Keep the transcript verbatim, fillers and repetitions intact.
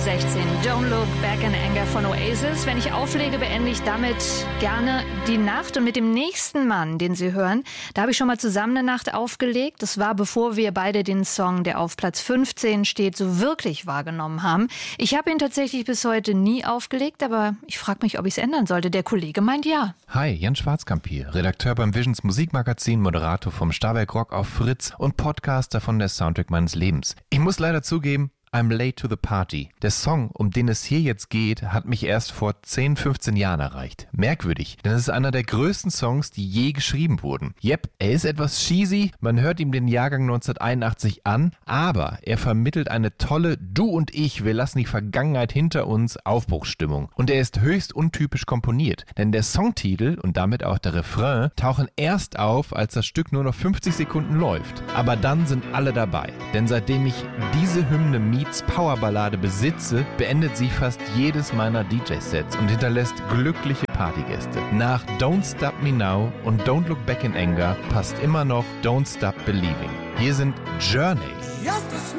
sechzehn. Don't Look Back in Anger von Oasis. Wenn ich auflege, beende ich damit gerne die Nacht. Und mit dem nächsten Mann, den Sie hören, da habe ich schon mal zusammen eine Nacht aufgelegt. Das war, bevor wir beide den Song, der auf Platz fünfzehn steht, so wirklich wahrgenommen haben. Ich habe ihn tatsächlich bis heute nie aufgelegt, aber ich frage mich, ob ich es ändern sollte. Der Kollege meint ja. Hi, Jan Schwarzkamp hier, Redakteur beim Visions Musikmagazin, Moderator vom Starwerk Rock auf Fritz und Podcaster von der Soundtrack meines Lebens. Ich muss leider zugeben, I'm late to the party. Der Song, um den es hier jetzt geht, hat mich erst vor zehn, fünfzehn Jahren erreicht. Merkwürdig, denn es ist einer der größten Songs, die je geschrieben wurden. Yep, er ist etwas cheesy, man hört ihm den Jahrgang neunzehnhunderteinundachtzig an, aber er vermittelt eine tolle Du und ich, wir lassen die Vergangenheit hinter uns Aufbruchsstimmung. Und er ist höchst untypisch komponiert, denn der Songtitel und damit auch der Refrain tauchen erst auf, als das Stück nur noch fünfzig Sekunden läuft. Aber dann sind alle dabei, denn seitdem ich diese Hymne Meets Powerballade besitze, beendet sie fast jedes meiner D J-Sets und hinterlässt glückliche Partygäste. Nach Don't Stop Me Now und Don't Look Back in Anger passt immer noch Don't Stop Believing. Hier sind Journey.